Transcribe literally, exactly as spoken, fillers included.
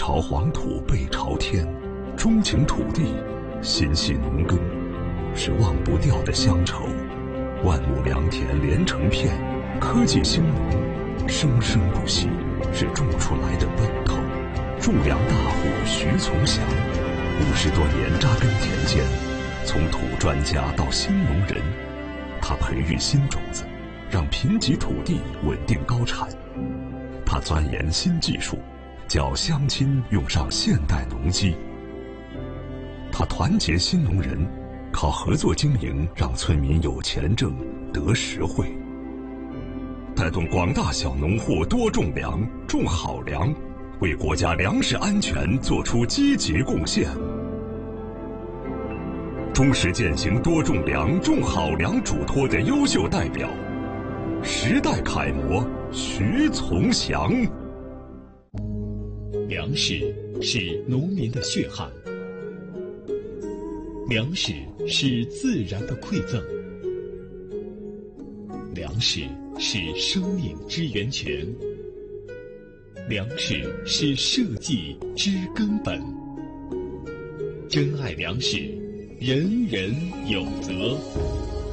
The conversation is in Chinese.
朝黄土背朝天，钟情土地，心系农耕，是忘不掉的乡愁。万亩良田连成片，科技兴农，生生不息，是种出来的奔头。种粮大户徐从祥，五十多年扎根田间，从土专家到新农人，他培育新种子，让贫瘠土地稳定高产。他钻研新技术，教乡亲用上现代农机。他团结新农人，靠合作经营让村民有钱挣，得实惠。带动广大小农户多种粮，种好粮，为国家粮食安全做出积极贡献。忠实践行多种粮、种好粮嘱托的优秀代表，时代楷模徐从祥。 粮食是农民的血汗，粮食是自然的馈赠，粮食是生命之源泉，粮食是社稷之根本。珍爱粮食，人人有责。